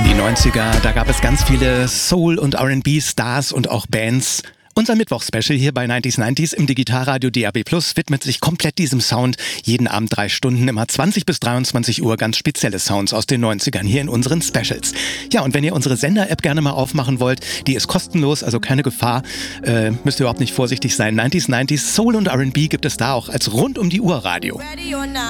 Die 90er, da gab es ganz viele Soul- und R&B-Stars und auch Bands. Unser Mittwoch-Special hier bei 90s im Digitalradio DAB+ widmet sich komplett diesem Sound. Jeden Abend 3 Stunden, immer 20 bis 23 Uhr, ganz spezielle Sounds aus den 90ern hier in unseren Specials. Ja, und wenn ihr unsere Sender-App gerne mal aufmachen wollt, die ist kostenlos, also keine Gefahr, müsst ihr überhaupt nicht vorsichtig sein. 90s Soul und R&B gibt es da auch als rund-um-die-Uhr-Radio.